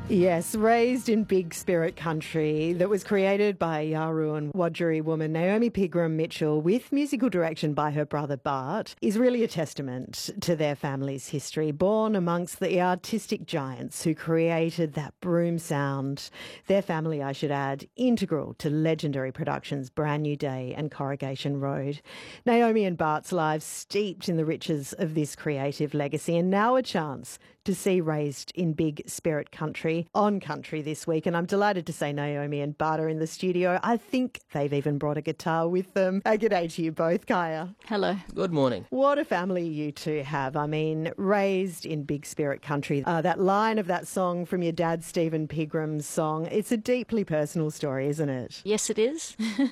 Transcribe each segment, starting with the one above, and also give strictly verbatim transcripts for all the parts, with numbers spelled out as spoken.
Yes, raised in big spirit country that was created by Yawuru Wadjuri woman Naomi Pigram Mitchell with musical direction by her brother Bart is really a testament to their family's history, born amongst the artistic giants who created that Broome sound. Their family, I should add, integral to legendary productions Brand New Day and Corrugation Road. Naomi and Bart's lives steeped in the riches of this creative legacy, and now a chance to see Raised in Big Spirit Country on Country this week. And I'm delighted to say Naomi and Bart are in the studio. I think they've even brought a guitar with them. Uh, good day to you both, Kaya. Hello. Good morning. What a family you two have. I mean, Raised in Big Spirit Country. Uh, that line of that song from your dad, Stephen Pigram's song, it's a deeply personal story, isn't it? Yes, it is.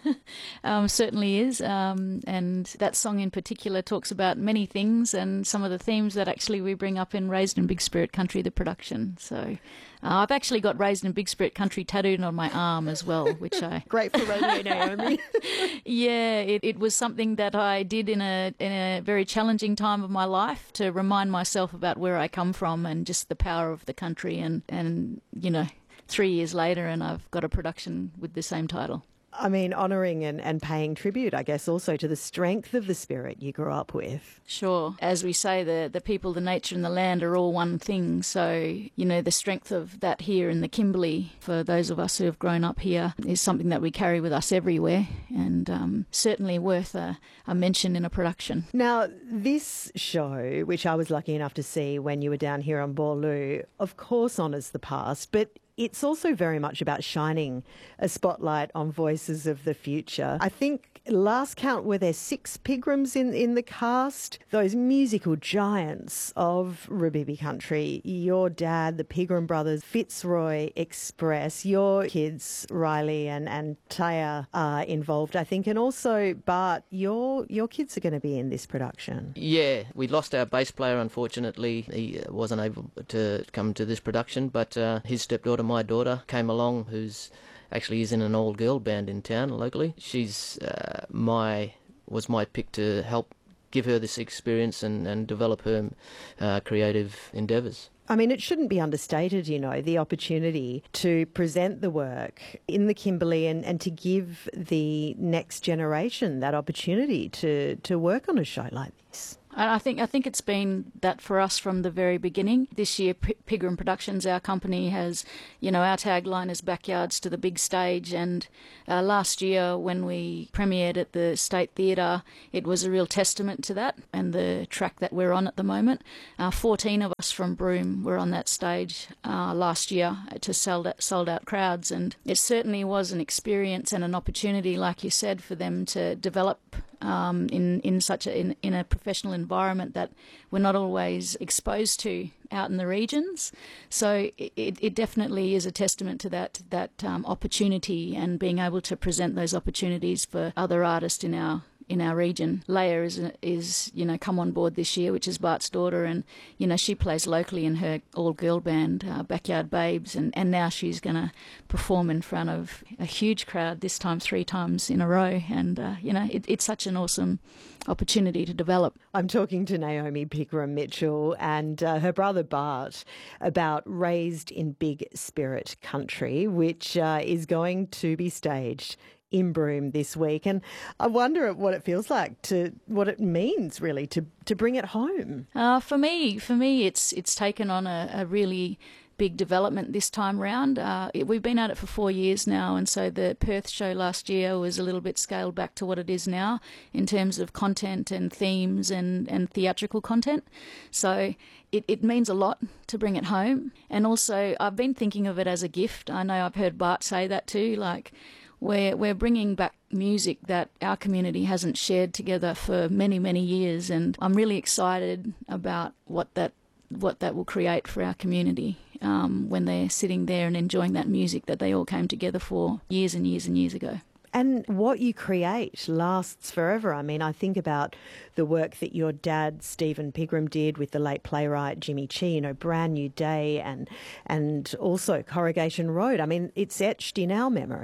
um, certainly is. Um, and that song in particular talks about many things and some of the themes that actually we bring up in Raised in Big Spirit Country, the production. So uh, I've actually got Raised in Big Spirit Country tattooed on my arm as well, which I... Great for radio, Naomi. Yeah, it, it was something that I did in a in a very challenging time of my life to remind myself about where I come from and just the power of the country. And, and you know, three years later and I've got a production with the same title. I mean, honouring and, and paying tribute, I guess, also to the strength of the spirit you grew up with. Sure. As we say, the, the people, the nature and the land are all one thing. So, you know, the strength of that here in the Kimberley, for those of us who have grown up here, is something that we carry with us everywhere, and um, certainly worth a, a mention in a production. Now, this show, which I was lucky enough to see when you were down here on Boorloo, of course honours the past, but it's also very much about shining a spotlight on voices of the future. I think last count were there six Pigrams in, in the cast, those musical giants of Rubibi country. Your dad, the Pigram brothers, Fitzroy Express, your kids, Riley and, and Taya, are involved, I think, and also Bart, your, your kids are going to be in this production. Yeah, we lost our bass player, unfortunately. He uh, wasn't able to come to this production, but uh, his stepdaughter, my daughter, came along, who's actually is in an all-girl band in town locally. She's uh, my was my pick to help give her this experience and, and develop her uh, creative endeavours. I mean, it shouldn't be understated, you know, the opportunity to present the work in the Kimberley and, and to give the next generation that opportunity to, to work on a show like this. I think I think it's been that for us from the very beginning. This year, P- Pigram Productions, our company, has, you know, our tagline is backyards to the big stage. And uh, last year, when we premiered at the State Theatre, it was a real testament to that and the track that we're on at the moment. Uh, fourteen of us from Broome were on that stage uh, last year to sold out, sold out crowds, and it certainly was an experience and an opportunity, like you said, for them to develop Um, in in such a in, in a professional environment that we're not always exposed to out in the regions. So it, it definitely is a testament to that that um, opportunity and being able to present those opportunities for other artists in our in our region. Leia is, is, you know, come on board this year, which is Bart's daughter, and, you know, she plays locally in her all-girl band, uh, Backyard Babes, and, and now she's going to perform in front of a huge crowd, this time three times in a row, and, uh, you know, it, it's such an awesome opportunity to develop. I'm talking to Naomi Pigram Mitchell and uh, her brother Bart about Raised in Big Spirit Country, which uh, is going to be staged in Broome this week, and I wonder what it feels like, to what it means really to to bring it home. Uh, for me, for me, it's it's taken on a, a really big development this time round. Uh, it, we've been at it for four years now, and so the Perth show last year was a little bit scaled back to what it is now in terms of content and themes and, and theatrical content. So it, it means a lot to bring it home, and also I've been thinking of it as a gift. I know I've heard Bart say that too, like, We're, we're bringing back music that our community hasn't shared together for many, many years, and I'm really excited about what that what that will create for our community um, when they're sitting there and enjoying that music that they all came together for years and years and years ago. And what you create lasts forever. I mean, I think about the work that your dad, Stephen Pigram, did with the late playwright Jimmy Chi, you know, Brand New Day and and also Corrugation Road. I mean, it's etched in our memory.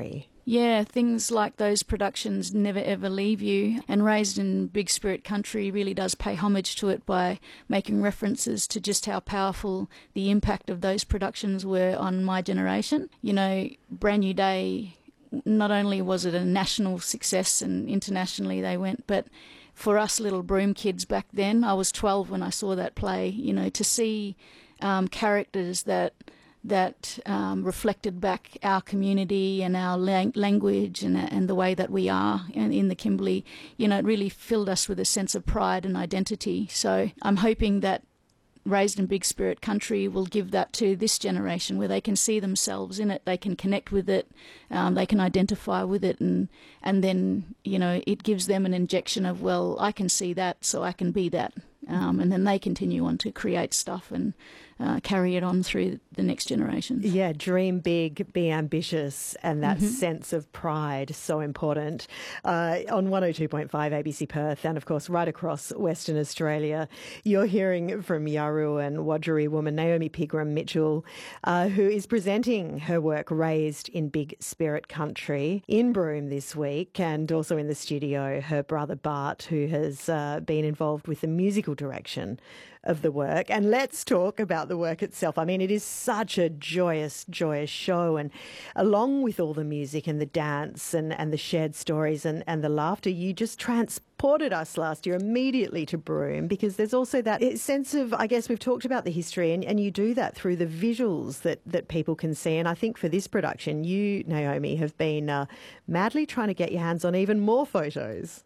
Yeah, things like those productions never ever leave you, and Raised in Big Spirit Country really does pay homage to it by making references to just how powerful the impact of those productions were on my generation. You know, Brand New Day, not only was it a national success and internationally they went, but for us little Broome kids back then, I was twelve when I saw that play, you know, to see um, characters that that um, reflected back our community and our lang- language and and the way that we are in, in the Kimberley, you know, it really filled us with a sense of pride and identity. So I'm hoping that Raised in Big Spirit Country will give that to this generation, where they can see themselves in it, they can connect with it, um, they can identify with it, and and then, you know, it gives them an injection of, well, I can see that, so I can be that. Um, and then they continue on to create stuff and uh, carry it on through the next generations. Yeah, dream big, be ambitious, and that Mm-hmm. sense of pride, so important. Uh, on one oh two point five A B C Perth, and of course right across Western Australia, you're hearing from Yawuru and Wajarri woman Naomi Pigram Mitchell, uh, who is presenting her work Raised in Big Spirit Country in Broome this week, and also in the studio her brother Bart, who has uh, been involved with the musical direction of the work. And let's talk about the work itself. I mean, it is such a joyous, joyous show, and along with all the music and the dance and, and the shared stories and, and the laughter, you just transported us last year immediately to Broome, because there's also that sense of, I guess we've talked about the history, and, and you do that through the visuals that, that people can see. And I think for this production, you, Naomi, have been uh, madly trying to get your hands on even more photos.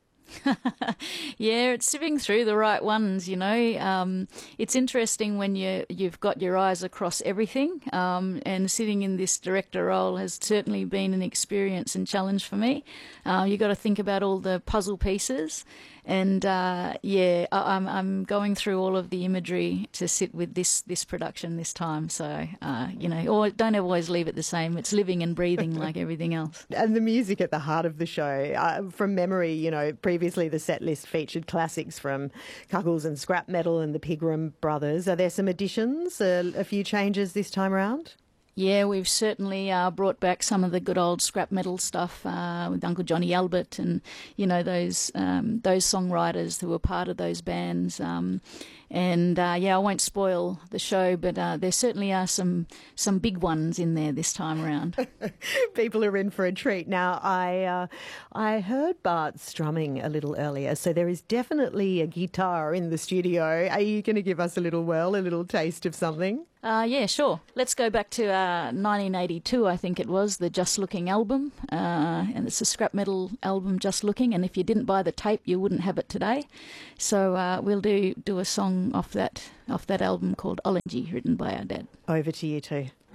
Yeah, it's sifting through the right ones, you know. Um, it's interesting when you, you've got your eyes across everything, um, and sitting in this director role has certainly been an experience and challenge for me. Uh, you've got to think about all the puzzle pieces, and uh, yeah, I, I'm, I'm going through all of the imagery to sit with this, this production this time. So, uh, you know, or don't always leave it the same. It's living and breathing like everything else. And the music at the heart of the show, uh, from memory, you know, previously the set list featured classics from Cuccles and Scrap Metal and the Pigram Brothers. Are there some additions, uh, a few changes this time around? Yeah, we've certainly uh, brought back some of the good old scrap metal stuff uh, with Uncle Johnny Albert and, you know, those um, those songwriters who were part of those bands. Um, and, uh, yeah, I won't spoil the show, but uh, there certainly are some some big ones in there this time around. People are in for a treat. Now, I, uh, I heard Bart strumming a little earlier, so there is definitely a guitar in the studio. Are you going to give us a little whirl, a little taste of something? Uh, yeah, sure. Let's go back to uh, nineteen eighty-two, I think it was, the Just Looking album. Uh, and it's a scrap metal album, Just Looking. And if you didn't buy the tape, you wouldn't have it today. So uh, we'll do, do a song off that, off that album called Olenji, written by our dad. Over to you two.